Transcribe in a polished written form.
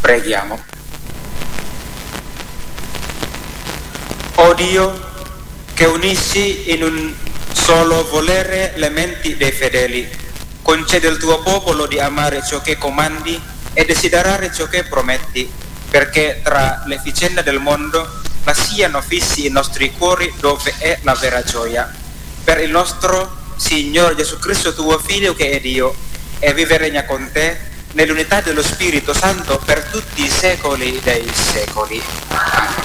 Preghiamo. O Dio, che unisci in un solo volere le menti dei fedeli, concede al tuo popolo di amare ciò che comandi e desiderare ciò che prometti, perché tra le vicende del mondo la siano fissi i nostri cuori dove è la vera gioia. Per il nostro Signore Gesù Cristo, tuo Figlio, che è Dio, e vive e regna con te nell'unità dello Spirito Santo per tutti i secoli dei secoli. Amen.